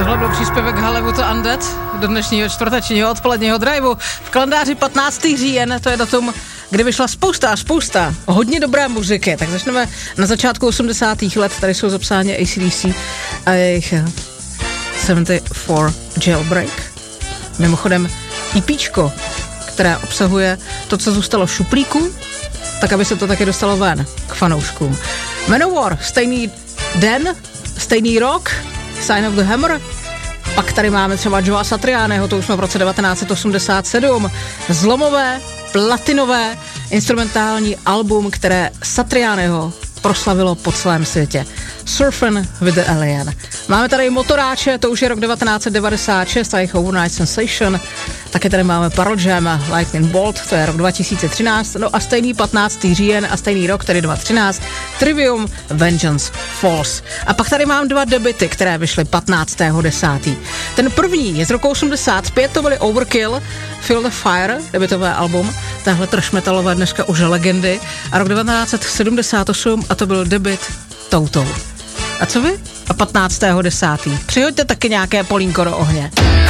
Tohle byl příspěvek Hollywood Undead do dnešního čtvrtečního odpoledního driveu. V kalendáři 15. říjen, to je datum, kdy vyšla spousta, hodně dobré muziky. Tak začneme na začátku 80. let, tady jsou zapsány AC/DC a jejich 74 Jailbreak. Mimochodem EPčko, které obsahuje to, co zůstalo v šuplíku, tak aby se to taky dostalo ven k fanouškům. Manowar, stejný den, stejný rok, Sign of the Hammer. Pak tady máme třeba Joea Satrianiho, to už jsme v roce 1987. Zlomové, platinové, instrumentální album, které Satrianiho proslavilo po celém světě. Surfin' with the Alien. Máme tady Motoráče, to už je rok 1996 a jejich Overnight Sensation. Také tady máme Pearl Jam, Lightning Bolt, to je rok 2013. No a stejný 15. říjen a stejný rok, tedy 2013, Trivium, Vengeance Falls. A pak tady mám dva debuty, které vyšly 15.10. Ten první je z roku 85, to byly Overkill, Feel the Fire, debutové album, tahle trash metalové dneska už legendy. A rok 1978 a to byl debut Toto. A co vy? A 15.10. Přihoďte taky nějaké polínko do ohně.